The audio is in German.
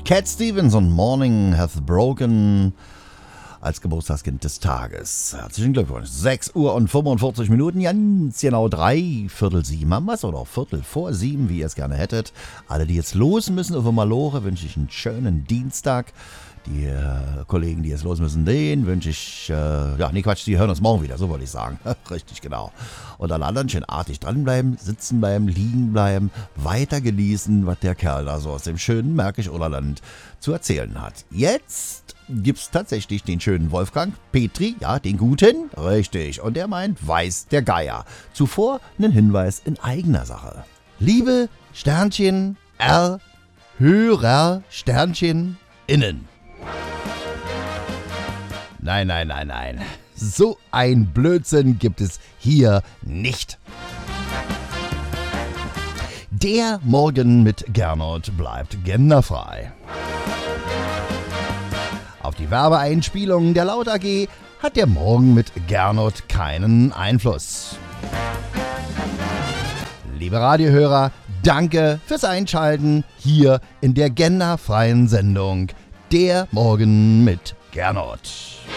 Cat Stevens und Morning Hath Broken als Geburtstagskind des Tages. Herzlichen Glückwunsch. 6 Uhr und 45 Minuten, ganz genau 7:15 haben wir's, oder 7:15, wie ihr es gerne hättet. Alle, die jetzt los müssen auf Malore, wünsche ich einen schönen Dienstag. Die Kollegen, die jetzt los müssen, denen wünsche ich, die hören uns morgen wieder, so wollte ich sagen. Richtig, genau. Und alle anderen schön artig dranbleiben, sitzen bleiben, liegen bleiben, weiter genießen, was der Kerl da so aus dem schönen Märkisch-Oderland zu erzählen hat. Jetzt gibt's tatsächlich den schönen Wolfgang Petri, ja, den guten, richtig. Und der meint, weiß der Geier. Zuvor einen Hinweis in eigener Sache. Liebe Sternchen R, Hörer Sternchen innen. Nein. So ein Blödsinn gibt es hier nicht. Der Morgen mit Gernot bleibt genderfrei. Auf die Werbeeinspielungen der Laut AG hat der Morgen mit Gernot keinen Einfluss. Liebe Radiohörer, danke fürs Einschalten hier in der genderfreien Sendung Der Morgen mit Gernot.